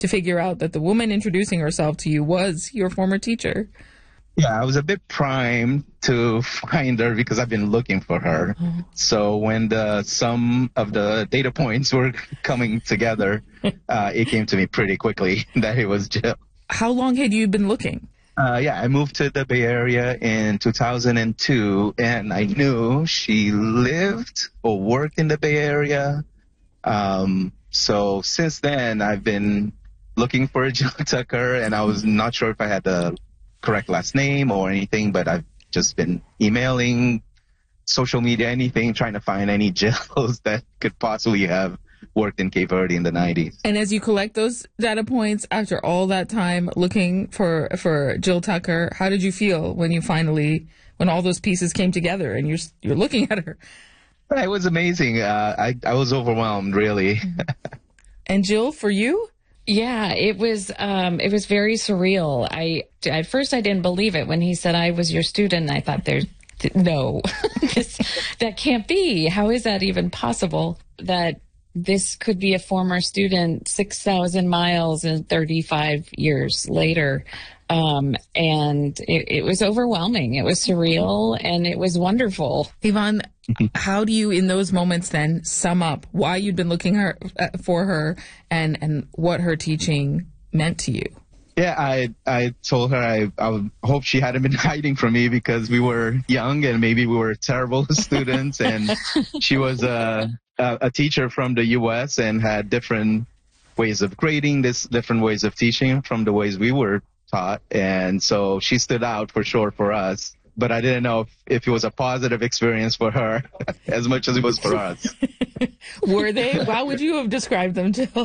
to figure out that the woman introducing herself to you was your former teacher? Yeah, I was a bit primed to find her because I've been looking for her. So when some of the data points were coming together, it came to me pretty quickly that it was Jill. How long had you been looking? I moved to the Bay Area in 2002, and I knew she lived or worked in the Bay Area. So since then, I've been looking for Jill Tucker, and I was not sure if I had the correct last name or anything, but I've just been emailing, social media, anything, trying to find any Jills that could possibly have worked in Cape Verde in the 90s. And as you collect those data points after all that time looking for Jill Tucker, how did you feel when all those pieces came together and you're looking at her? It was amazing. I was overwhelmed, really. And Jill, for you? Yeah, it was very surreal. At first I didn't believe it when he said I was your student. I thought no, that can't be. How is that even possible? That this could be a former student 6,000 miles and 35 years later. And it was overwhelming. It was surreal and it was wonderful. Yvonne, how do you in those moments then sum up why you'd been looking for her and what her teaching meant to you? Yeah, I told her I would hope she hadn't been hiding from me because we were young and maybe we were terrible students, and she was a teacher from the U.S. and had different ways of grading, different ways of teaching from the ways we were taught, and so she stood out for sure for us. But I didn't know if it was a positive experience for her as much as it was for us. Were they? How would you have described them, Jill?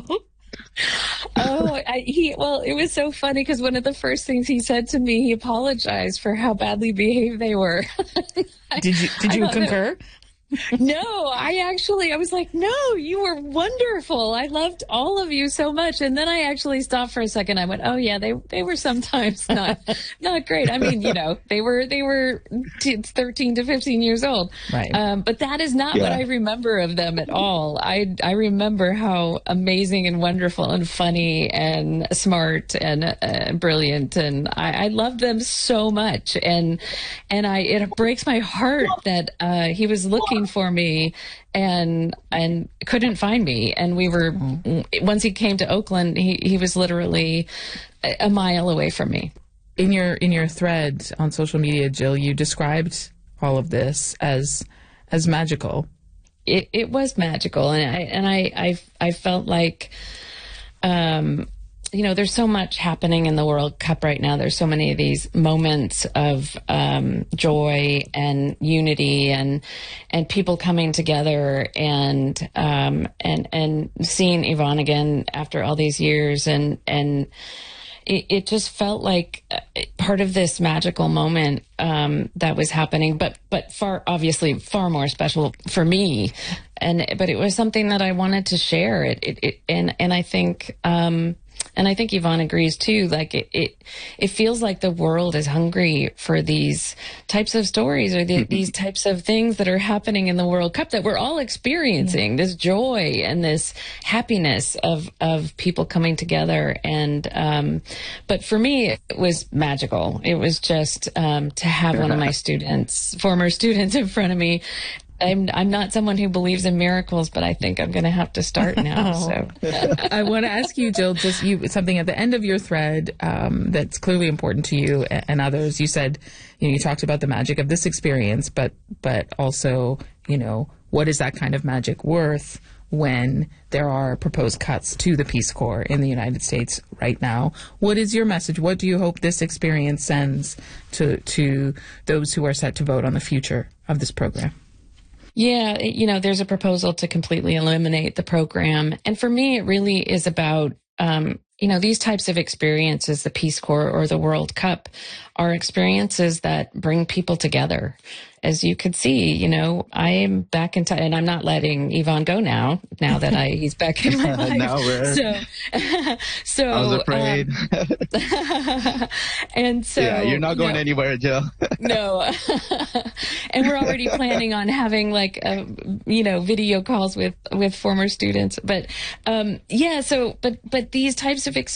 It was so funny because one of the first things he said to me, he apologized for how badly behaved they were. Did you concur? No, I was like, no, you were wonderful. I loved all of you so much. And then I actually stopped for a second. I went, oh yeah, they were sometimes not great. I mean, they were 13 to 15 years old. Right. But that is not what I remember of them at all. I remember how amazing and wonderful and funny and smart and brilliant. And I loved them so much. And it breaks my heart that he was looking for me and couldn't find me. And we were, once he came to Oakland, he was literally a mile away from me. In your thread on social media, Jill, you described all of this as magical. It was magical. And I felt like, there's so much happening in the World Cup right now. There's so many of these moments of joy and unity and people coming together and seeing Yvonne again after all these years and it just felt like part of this magical moment that was happening, but obviously far more special for me. But it was something that I wanted to share. And I think Yvonne agrees too. Like it feels like the world is hungry for these types of stories or these types of things that are happening in the World Cup that we're all experiencing. This joy and this happiness of people coming together. And but for me, it was magical. It was just to have one of my former students, in front of me. I'm not someone who believes in miracles, but I think I'm going to have to start now. So I want to ask you, Jill, something at the end of your thread that's clearly important to you and others. You said, you talked about the magic of this experience, but also, what is that kind of magic worth when there are proposed cuts to the Peace Corps in the United States right now? What is your message? What do you hope this experience sends to those who are set to vote on the future of this program? Yeah, there's a proposal to completely eliminate the program. And for me, it really is about, these types of experiences, the Peace Corps or the World Cup, are experiences that bring people together. as you could see, I am back in touch, and I'm not letting Yvonne go now that he's back in my life. Now So I was afraid. And so yeah, you're not going anywhere, Jill. No. And we're already planning on having video calls with former students. But but these types of